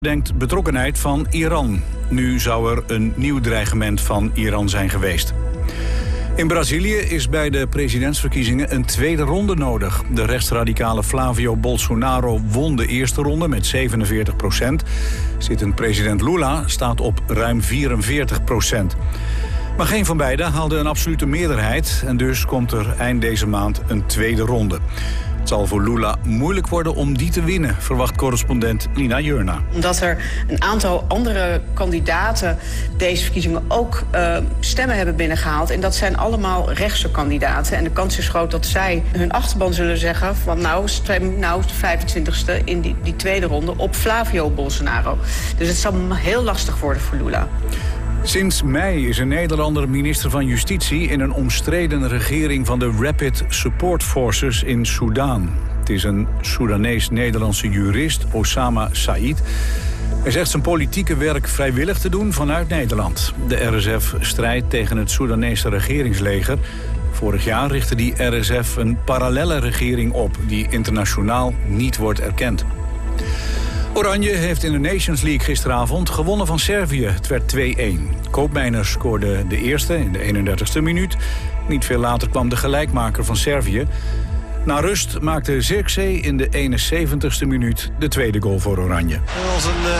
denkt betrokkenheid van Iran. Nu zou er een nieuw dreigement van Iran zijn geweest. In Brazilië is bij de presidentsverkiezingen een tweede ronde nodig. De rechtsradicale Flavio Bolsonaro won de eerste ronde met 47%. Zittend president Lula staat op ruim 44%. Maar geen van beiden haalde een absolute meerderheid en dus komt er eind deze maand een tweede ronde. Het zal voor Lula moeilijk worden om die te winnen, verwacht correspondent Nina Jurna. Omdat er een aantal andere kandidaten deze verkiezingen ook stemmen hebben binnengehaald. En dat zijn allemaal rechtse kandidaten. En de kans is groot dat zij hun achterban zullen zeggen van stem de 25e in die tweede ronde op Flavio Bolsonaro. Dus het zal heel lastig worden voor Lula. Sinds mei is een Nederlander minister van Justitie in een omstreden regering van de Rapid Support Forces in Soedan. Het is een Soedanees-Nederlandse jurist, Osama Said. Hij zegt zijn politieke werk vrijwillig te doen vanuit Nederland. De RSF strijdt tegen het Soedanese regeringsleger. Vorig jaar richtte die RSF een parallelle regering op die internationaal niet wordt erkend. Oranje heeft in de Nations League gisteravond gewonnen van Servië. Het werd 2-1. Koopmeiners scoorde de eerste in de 31e minuut. Niet veel later kwam de gelijkmaker van Servië. Na rust maakte Zirkzee in de 71e minuut de tweede goal voor Oranje. Als een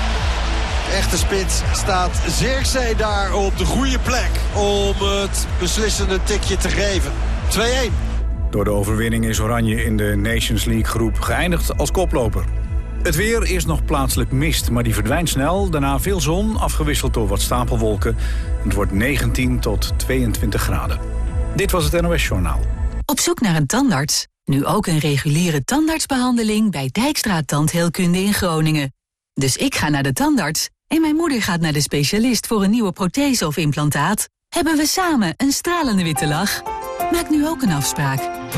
echte spits staat Zirkzee daar op de goede plek om het beslissende tikje te geven. 2-1. Door de overwinning is Oranje in de Nations League groep geëindigd als koploper. Het weer is nog plaatselijk mist, maar die verdwijnt snel. Daarna veel zon, afgewisseld door wat stapelwolken. Het wordt 19 tot 22 graden. Dit was het NOS Journaal. Op zoek naar een tandarts? Nu ook een reguliere tandartsbehandeling bij Dijkstra Tandheelkunde in Groningen. Dus ik ga naar de tandarts en mijn moeder gaat naar de specialist voor een nieuwe prothese of implantaat. Hebben we samen een stralende witte lach? Maak nu ook een afspraak.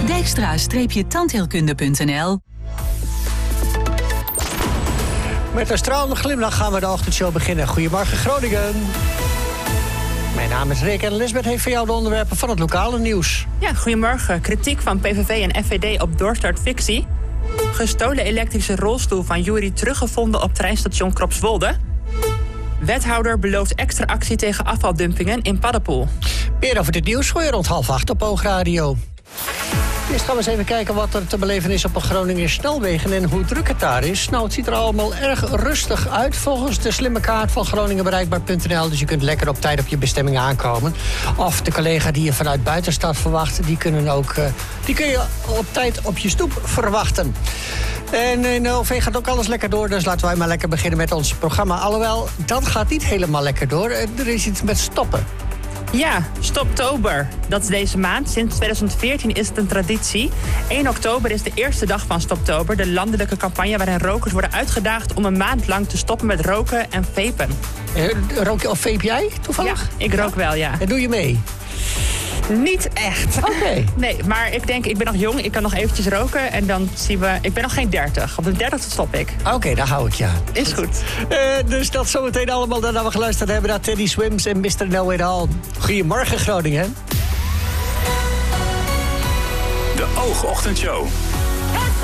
Dijkstra-tandheelkunde.nl. Met een stralende glimlach gaan we de ochtendshow beginnen. Goedemorgen Groningen. Mijn naam is Rick en Lisbeth heeft voor jou de onderwerpen van het lokale nieuws. Ja, goedemorgen. Kritiek van PVV en FVD op doorstart fictie. Gestolen elektrische rolstoel van Jury teruggevonden op treinstation Kropswolde. Wethouder belooft extra actie tegen afvaldumpingen in Paddepoel. Meer over dit nieuws hoor je rond 7:30 op Oogradio. Eerst gaan we eens even kijken wat er te beleven is op de Groninger snelwegen en hoe druk het daar is. Nou, het ziet er allemaal erg rustig uit volgens de slimme kaart van GroningenBereikbaar.nl. Dus je kunt lekker op tijd op je bestemming aankomen. Of de collega die je vanuit buitenstad verwacht, die kun je op tijd op je stoep verwachten. En in OV gaat ook alles lekker door, dus laten wij maar lekker beginnen met ons programma. Alhoewel, dat gaat niet helemaal lekker door. Er is iets met stoppen. Ja, Stoptober. Dat is deze maand. Sinds 2014 is het een traditie. 1 oktober is de eerste dag van Stoptober. De landelijke campagne waarin rokers worden uitgedaagd om een maand lang te stoppen met roken en vapen. Rook je of vape jij toevallig? Ja, ik rook wel, ja. En doe je mee? Niet echt. Oké. Nee, maar ik denk, ik ben nog jong, ik kan nog eventjes roken en dan zien we... Ik ben nog geen 30. Op de 30e stop ik. Oké, daar hou ik je aan. Is goed. Dus dat zometeen allemaal nadat we geluisterd hebben naar Teddy Swims en Mr. Know It All. Goedemorgen Groningen. De Oogochtendshow.